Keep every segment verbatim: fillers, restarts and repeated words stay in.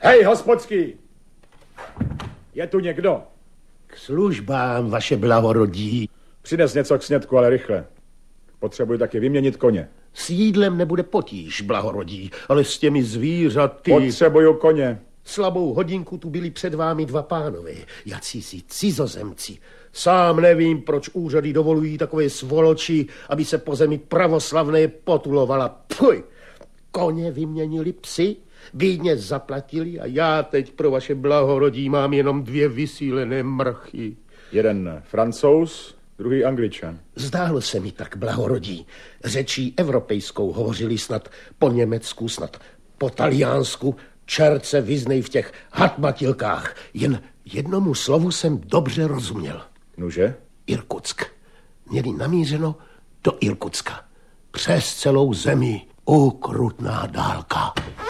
Hej, hospodský! Je tu někdo? K službám, vaše blahorodí. Přines něco k snědku, ale rychle. Potřebuji taky vyměnit koně. S jídlem nebude potíž, blahorodí, ale s těmi zvířaty... Potřebuju koně. Slabou hodinku tu byli před vámi dva pánové, jacísi cizozemci. Sám nevím, proč úřady dovolují takové svoloči, aby se po zemi pravoslavné potulovala. Pfuj! Koně vyměnili psy, bídně zaplatili a já teď pro vaše blahorodí mám jenom dvě vysílené mrchy. Jeden Francouz, druhý Angličan. Zdálo se mi tak, blahorodí. Řečí evropejskou hovořili snad po německu, snad po taliánsku. Čert se vyznej v těch hatmatilkách. Jen jednomu slovu jsem dobře rozuměl. Nuže? Irkutsk. Měli namířeno do Irkutska. Přes celou zemi. Ukrutná dálka.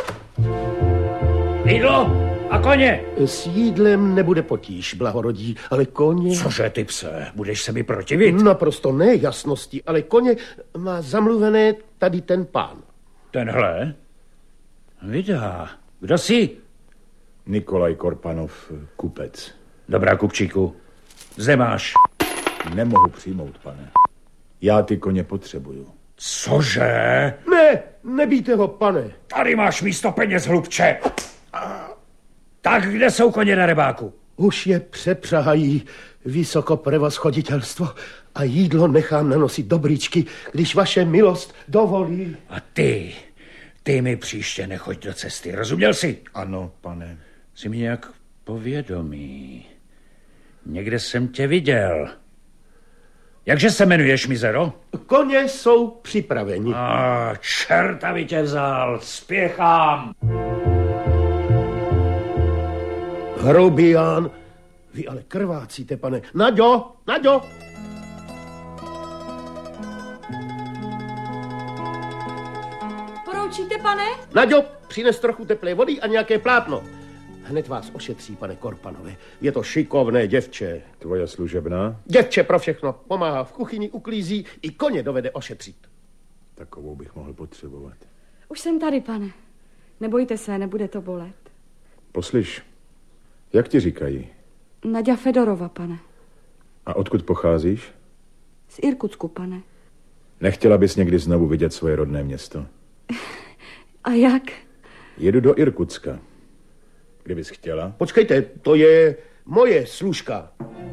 Jídlo a koně. S jídlem nebude potíž, blahorodí, ale koně... Cože, ty pse, budeš se mi protivit? Naprosto ne jasnosti, ale koně má zamluvené tady ten pán. Tenhle? Vydá. Kdo jsi? Nikolaj Korpanov, kupec. Dobrá, kupčíku. Zde máš. Nemohu přijmout, pane. Já ty koně potřebuju. Cože? Ne, nebijte ho, pane. Tady máš místo peněz, hlubče. Tak kde jsou koně na rybáku? Už je přepřahají vysoko prevozchoditelstvo a jídlo nechám nanosit do brýčky, když vaše milost dovolí. A ty, ty mi příště nechoď do cesty, rozuměl jsi? Ano, pane. Jsi mi nějak povědomý. Někde jsem tě viděl. Jakže se jmenuješ, mizero? Koně jsou připraveni. A čerta by tě vzal, spěchám. Hrubián, vy ale krvácíte, pane. Naďo, Naďo! Poroučíte, pane? Naďo, přines trochu teplé vody a nějaké plátno. Hned vás ošetří, pane Korpanové. Je to šikovné děvče. Tvoje služebná? Děvče pro všechno. Pomáhá v kuchyni, uklízí, i koně dovede ošetřit. Takovou bych mohl potřebovat. Už jsem tady, pane. Nebojte se, nebude to bolet. Poslyš, jak ti říkají? Naďa Fedorova, pane. A odkud pocházíš? Z Irkutsku, pane. Nechtěla bys někdy znovu vidět svoje rodné město? A jak? Jedu do Irkutska. Kdybys chtěla. Počkejte, to je moje služka.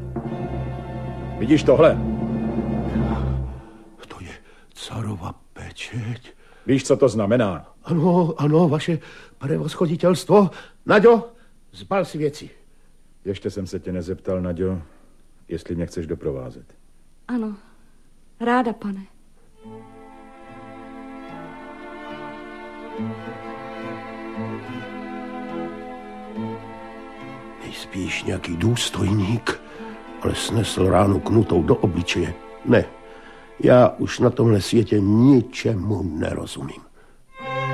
Vidíš tohle? To je carova pečeť. Víš, co to znamená? Ano, ano, vaše prevozchoditelstvo. Naďo, zbal si věci. Ještě jsem se tě nezeptal, Naďo, jestli mě chceš doprovázet. Ano, ráda, pane. Nejspíš nějaký důstojník, ale snesl ránu knutou do obličeje. Ne, já už na tomhle světě ničemu nerozumím.